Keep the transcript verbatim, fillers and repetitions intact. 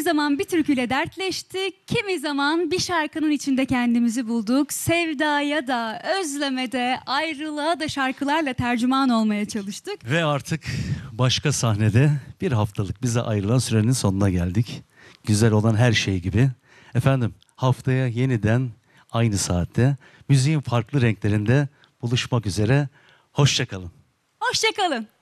zaman bir türküyle dertleştik, kimi zaman bir şarkının içinde kendimizi bulduk. Sevdaya da, özleme de, ayrılığa da şarkılarla tercüman olmaya çalıştık. Ve artık başka sahnede bir haftalık bize ayrılan sürenin sonuna geldik. Güzel olan her şey gibi. Efendim haftaya yeniden aynı saatte müziğin farklı renklerinde buluşmak üzere. Hoşça kalın. Hoşça kalın.